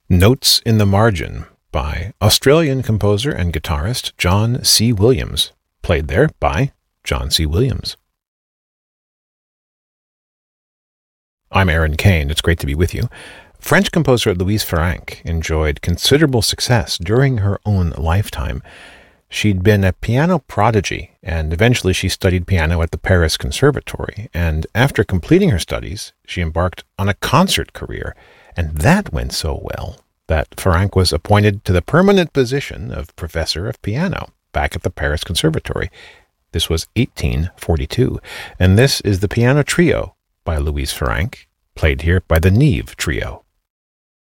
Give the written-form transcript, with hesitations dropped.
Notes in the Margin by Australian composer and guitarist John C. Williams, played there by John C. Williams. I'm Aaron Kane. It's great to be with you. French composer Louise Farrenc enjoyed considerable success during her own lifetime. She'd been a piano prodigy, and eventually she studied piano at the Paris Conservatory, and after completing her studies, she embarked on a concert career, and that went so well that Farrenc was appointed to the permanent position of professor of piano back at the Paris Conservatory. This was 1842, and this is the Piano Trio by Louise Farrenc, played here by the Nive Trio.